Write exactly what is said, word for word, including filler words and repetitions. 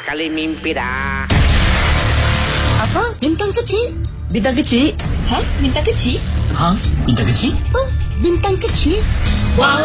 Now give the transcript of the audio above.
kali mimpi dah. Apa? Bintang kecil? Bintang kecil? Ha? Bintang kecil? Ha? Bintang kecil? Oh, bintang kecil? Wow